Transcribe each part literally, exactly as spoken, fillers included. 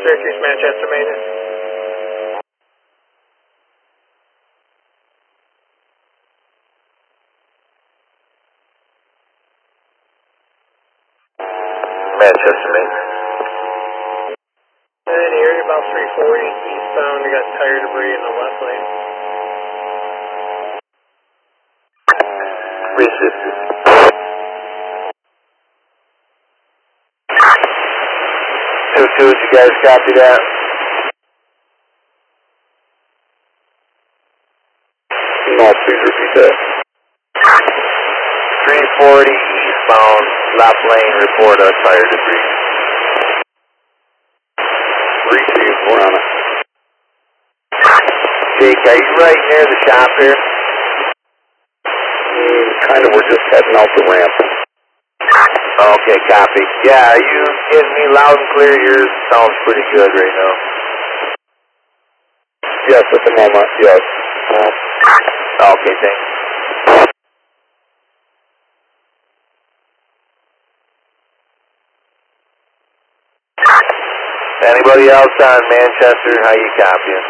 Syracuse, Manchester, maintenance. Manchester, maintenance. And here, about three forty, eastbound, we got tire debris in the left lane. Resisted. Two two, you guys copy that? No, please repeat that. three forty, eastbound, left lane, report a tire debris. Receive, we're on it. Jake, are you right near the shop here? Mm, kind of, we're just heading out the ramp. Okay, copy. Yeah, are you getting me loud and clear? Yours sounds pretty good right now. Yes, at the moment, yes. Okay, thanks. Anybody else on Manchester? How you copying?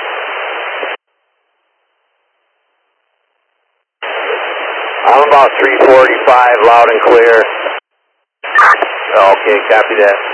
I'm about three forty-five, loud and clear. Okay, copy that.